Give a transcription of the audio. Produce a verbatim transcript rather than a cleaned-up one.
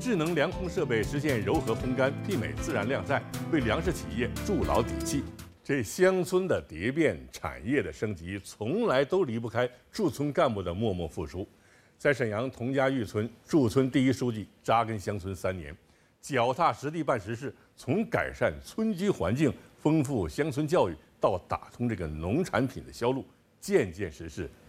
智能凉烘设备实现柔和烘干，媲美自然晾晒，为粮食企业筑牢底气。这乡村的蝶变、产业的升级，从来都离不开驻村干部的默默付出。在沈阳佟家峪村，驻村第一书记扎根乡村三年，脚踏实地办实事，从改善村居环境、丰富乡村教育到打通这个农产品的销路，件件实事